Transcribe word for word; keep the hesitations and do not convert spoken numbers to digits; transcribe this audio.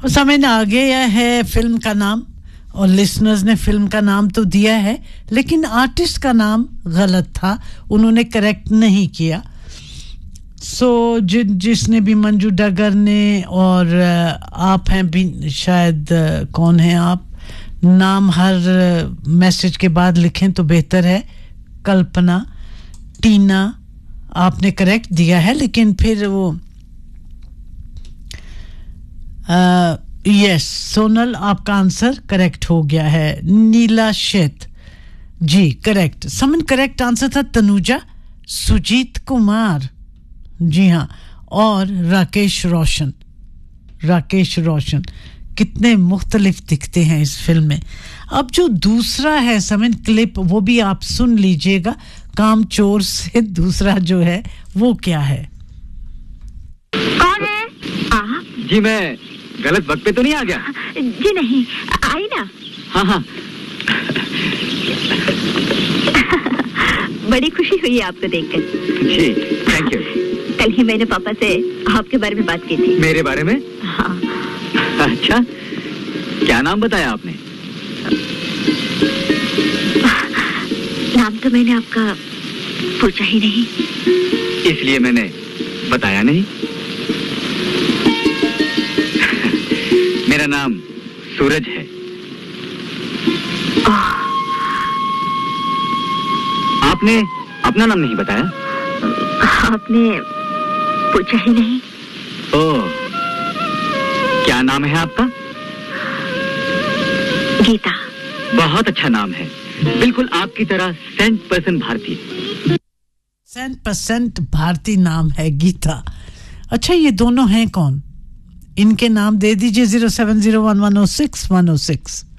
समय आ गया है फिल्म का नाम और लिसनर्स ने फिल्म का नाम तो दिया है लेकिन आर्टिस्ट का नाम गलत था उन्होंने करेक्ट नहीं किया सो so, जि, जिसने भी मंजू डगर ने और आप हैं भी शायद कौन हैं आप नाम हर मैसेज के बाद लिखें तो बेहतर है कल्पना टीना आपने करेक्ट दिया है लेकिन फिर वो यस सोनल आपका आंसर करेक्ट हो गया है नीला शेत जी करेक्ट समन करेक्ट आंसर था तनुजा सुजीत कुमार जी हाँ और राकेश रोशन राकेश रोशन कितने मुख्तलिफ दिखते हैं इस फिल्म में अब जो दूसरा है समन क्लिप वो भी आप सुन लीजिएगा कामचोर से दूसरा जो है वो क्या है कौन है आप जी मैं गलत वक्त पे तो नहीं आ गया जी नहीं आई ना हाँ हाँ बड़ी खुशी हुई आपको देखकर जी थैंक यू कल ही मैंने पापा से आपके बारे में बात की थी मेरे बारे में हाँ अच्छा क्या नाम बताया आपने नाम तो मैंने आपका पूछा ही नहीं इसलिए मैंने बताया नहीं मेरा नाम सूरज है आपने अपना नाम नहीं बताया आपने पूछा ही नहीं ओह क्या नाम है आपका गीता बहुत अच्छा नाम है बिल्कुल आपकी तरह सेंट परसेंट भारतीय सेंट परसेंट भारतीय नाम है गीता अच्छा ये दोनों हैं कौन इनके नाम दे दीजिए zero seven zero one one zero six one zero six